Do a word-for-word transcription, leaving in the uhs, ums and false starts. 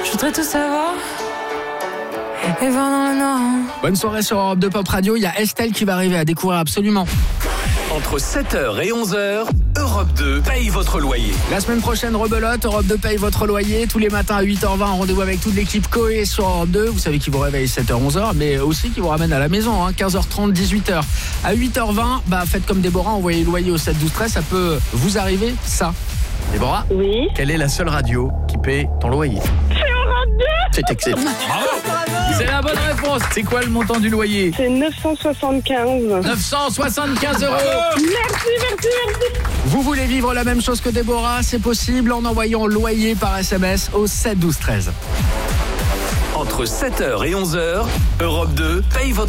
Je voudrais tout savoir. Et voir dans le noir. Bonne soirée sur Europe deux Pop Radio. Il y a Estelle qui va arriver à découvrir absolument. Entre sept heures et onze heures, Europe deux paye votre loyer. La semaine prochaine, rebelote, Europe deux paye votre loyer. Tous les matins à huit heures vingt, rendez-vous avec toute l'équipe Coé sur Europe deux. Vous savez qui vous réveille sept heures onze heures, mais aussi qui vous ramène à la maison, hein, quinze heures trente, dix-huit heures. À huit heures vingt, bah, faites comme Déborah, envoyez le loyer au sept douze treize. Ça peut vous arriver, ça. Déborah, Oui. Quelle est la seule radio qui paie ton loyer? C'est excellent. Bravo. C'est la bonne réponse. C'est quoi le montant du loyer? C'est neuf cent soixante-quinze. neuf cent soixante-quinze euros. Merci, merci, merci. Vous voulez vivre la même chose que Déborah? C'est possible en envoyant loyer par S M S au sept douze treize. Entre sept heures et onze heures, Europe deux paye votre